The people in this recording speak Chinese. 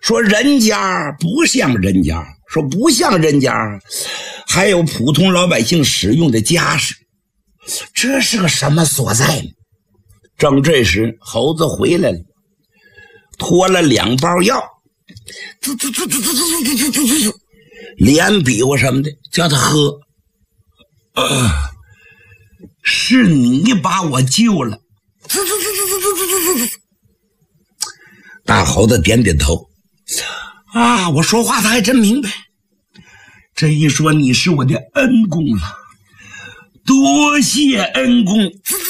说人家不像人家，说不像人家，还有普通老百姓使用的家事，这是个什么所在呢？正这时，猴子回来了，拖了2包药，连比划什么的，叫他喝。是你把我救了。大猴子点点头。啊，我说话他还真明白。这一说，你是我的恩公了，多谢恩公。